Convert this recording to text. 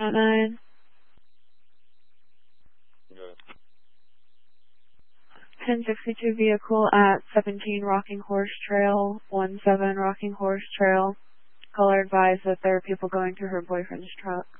9. Good. 1062 vehicle at 17 Rocking Horse Trail, 17 Rocking Horse Trail. Caller advised that there are people going to her boyfriend's truck.